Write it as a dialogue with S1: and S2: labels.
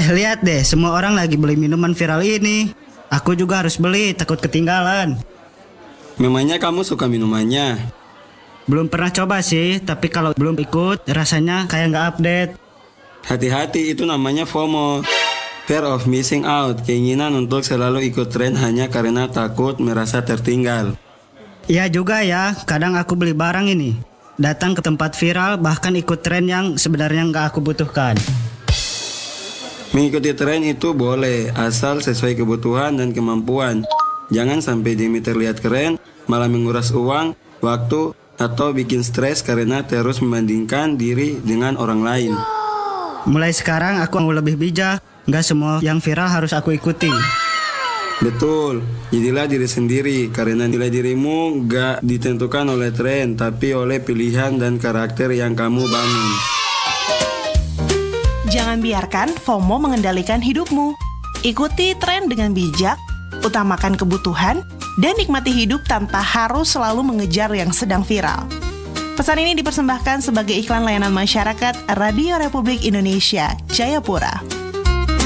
S1: Lihat deh, semua orang lagi beli minuman viral ini. Aku juga harus beli, takut ketinggalan.
S2: Memangnya kamu suka minumannya?
S1: Belum pernah coba sih, tapi kalau belum ikut, rasanya kayak nggak update.
S2: Hati-hati, itu namanya FOMO. Fear of missing out, keinginan untuk selalu ikut tren hanya karena takut merasa tertinggal.
S1: Iya juga ya, kadang aku beli barang ini. Datang ke tempat viral, bahkan ikut tren yang sebenarnya nggak aku butuhkan.
S2: Mengikuti tren itu boleh, asal sesuai kebutuhan dan kemampuan. Jangan sampai demi terlihat keren, malah menguras uang, waktu, atau bikin stres karena terus membandingkan diri dengan orang lain.
S1: Mulai sekarang aku mau lebih bijak, nggak semua yang viral harus aku ikuti.
S2: Betul, jadilah diri sendiri, karena nilai dirimu gak ditentukan oleh tren, tapi oleh pilihan dan karakter yang kamu bangun.
S3: Jangan biarkan FOMO mengendalikan hidupmu. Ikuti tren dengan bijak, utamakan kebutuhan, dan nikmati hidup tanpa harus selalu mengejar yang sedang viral. Pesan ini dipersembahkan sebagai iklan layanan masyarakat Radio Republik Indonesia, Jayapura.